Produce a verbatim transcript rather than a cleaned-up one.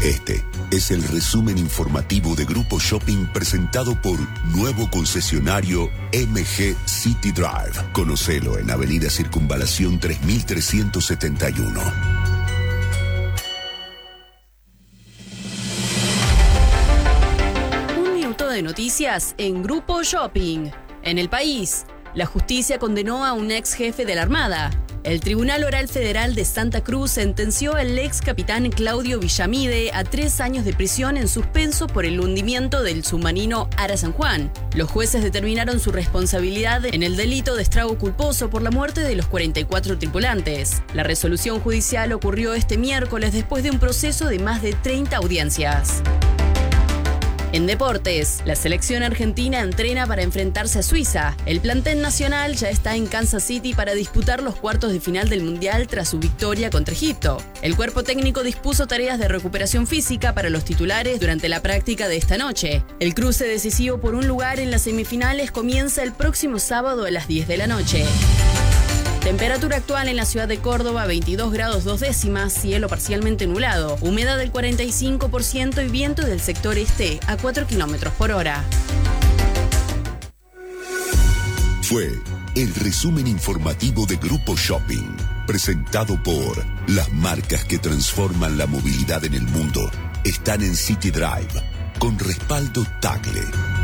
Este es el resumen informativo de Grupo Shopping presentado por nuevo concesionario M G City Drive. Conocelo en Avenida Circunvalación tres mil trescientos setenta y uno. Un minuto de noticias en Grupo Shopping. En el país, la justicia condenó a un ex jefe de la Armada. El Tribunal Oral Federal de Santa Cruz sentenció al ex capitán Claudio Villamide a tres años de prisión en suspenso por el hundimiento del submarino Ara San Juan. Los jueces determinaron su responsabilidad en el delito de estrago culposo por la muerte de los cuarenta y cuatro tripulantes. La resolución judicial ocurrió este miércoles después de un proceso de más de treinta audiencias. En deportes, la selección argentina entrena para enfrentarse a Suiza. El plantel nacional ya está en Kansas City para disputar los cuartos de final del Mundial tras su victoria contra Egipto. El cuerpo técnico dispuso tareas de recuperación física para los titulares durante la práctica de esta noche. El cruce decisivo por un lugar en las semifinales comienza el próximo sábado a las diez de la noche. Temperatura actual en la ciudad de Córdoba, veintidós grados dos décimas, cielo parcialmente nublado, humedad del cuarenta y cinco por ciento y viento del sector este a cuatro kilómetros por hora. Fue el resumen informativo de Grupo Shopping, presentado por las marcas que transforman la movilidad en el mundo. Están en City Drive, con respaldo Tagle.